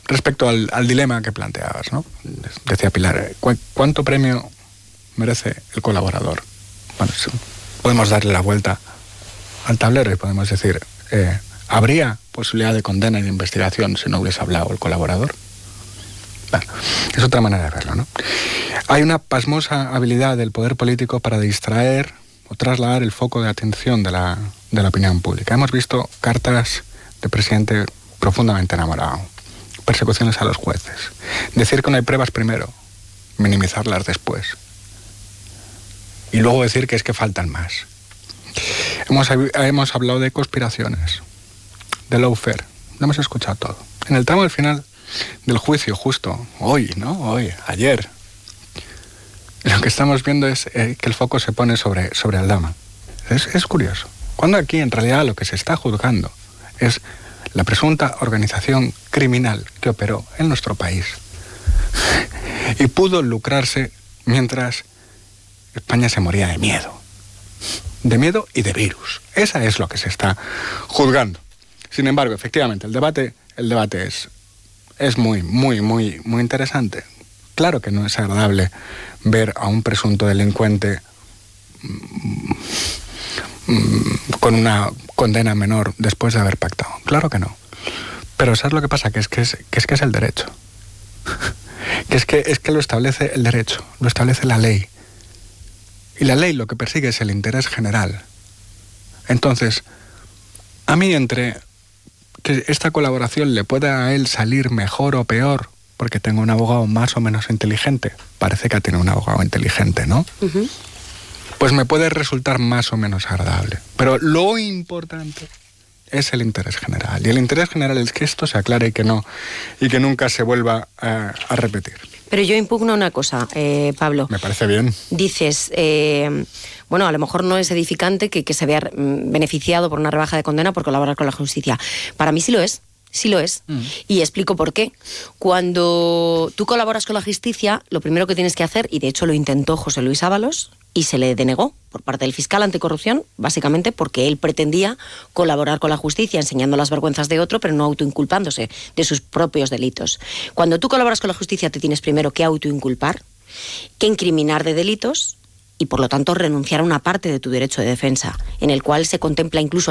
respecto al dilema que planteabas, ¿no? Decía Pilar, ¿cuánto premio merece el colaborador? Bueno, podemos darle la vuelta al tablero y podemos decir, ¿habría posibilidad de condena y de investigación si no hubiese hablado el colaborador? Bueno, es otra manera de verlo, ¿no? Hay una pasmosa habilidad del poder político para distraer o trasladar el foco de atención de la opinión pública. Hemos visto cartas de presidente profundamente enamorado, persecuciones a los jueces, decir que no hay pruebas primero, minimizarlas después, y luego decir que es que faltan más. Hemos hablado de conspiraciones, de lawfare, lo hemos escuchado todo. En el tramo del final del juicio, justo hoy, ¿no? Ayer, lo que estamos viendo es que el foco se pone sobre Aldama. Es curioso. Cuando aquí en realidad lo que se está juzgando es la presunta organización criminal que operó en nuestro país y pudo lucrarse mientras España se moría de miedo y de virus. Esa es lo que se está juzgando. Sin embargo, efectivamente, el debate es muy, muy, muy, muy interesante. Claro que no es agradable ver a un presunto delincuente con una condena menor después de haber pactado. Claro que no. Pero ¿sabes lo que pasa? Que es el derecho. Es que lo establece el derecho, lo establece la ley. Y la ley lo que persigue es el interés general. Entonces, a mí entre que esta colaboración le pueda a él salir mejor o peor, porque tengo un abogado más o menos inteligente, parece que ha tenido un abogado inteligente, ¿no? Uh-huh. Pues me puede resultar más o menos agradable. Pero lo importante es el interés general. Y el interés general es que esto se aclare y que nunca se vuelva a repetir. Pero yo impugno una cosa, Pablo. Me parece bien. Dices, bueno, a lo mejor no es edificante que se vea beneficiado por una rebaja de condena por colaborar con la justicia. Para mí sí lo es. Sí lo es. Y explico por qué. Cuando tú colaboras con la justicia, lo primero que tienes que hacer, y de hecho lo intentó José Luis Ábalos, y se le denegó por parte del fiscal anticorrupción, básicamente porque él pretendía colaborar con la justicia enseñando las vergüenzas de otro, pero no autoinculpándose de sus propios delitos. Cuando tú colaboras con la justicia te tienes primero que autoinculpar, que incriminar de delitos y por lo tanto renunciar a una parte de tu derecho de defensa, en el cual se contempla incluso